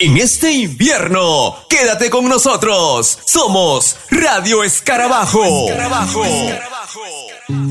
En este invierno, quédate con nosotros. Somos Radio Escarabajo.